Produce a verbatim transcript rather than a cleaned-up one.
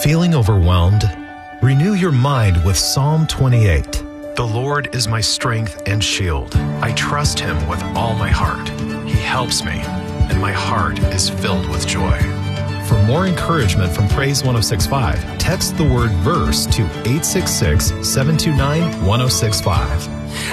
Feeling overwhelmed? Renew your mind with Psalm twenty-eight. The Lord is my strength and shield. I trust him with all my heart. He helps me, and my heart is filled with joy. For more encouragement from Praise one oh six point five, text the word verse to eight six six, seven two nine, one oh six five.